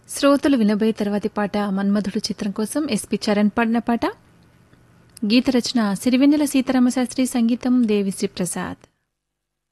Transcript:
శ్రోతలు వినబోయే తర్వాతి పాట మన్మధుడు చిత్రం కోసం ఎస్పి చరణ్ పాడిన పాట. గీత రచన సిరివెన్నెల సీతారామశాస్త్రి, సంగీతం దేవిశ్రీ ప్రసాద్.